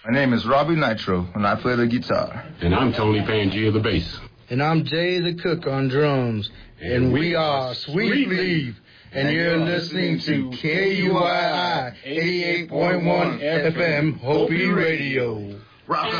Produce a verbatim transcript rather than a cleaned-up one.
My name is Robbie Nitro, and I play the guitar. And I'm Tony Pangia, the bass. And I'm Jay the Cook on drums. And, and we are Sweet Leaf. And you're listening to K U I I eighty-eight point one F M Hopi Radio. Rock